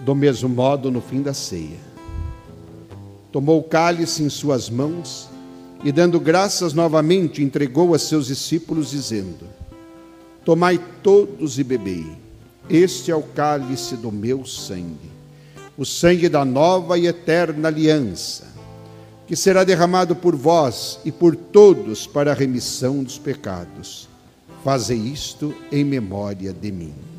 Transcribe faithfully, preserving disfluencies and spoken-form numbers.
Do mesmo modo, no fim da ceia, tomou o cálice em suas mãos e, dando graças novamente, entregou a seus discípulos, dizendo: tomai todos e bebei, este é o cálice do meu sangue, o sangue da nova e eterna aliança, que será derramado por vós e por todos para a remissão dos pecados. Fazei isto em memória de mim.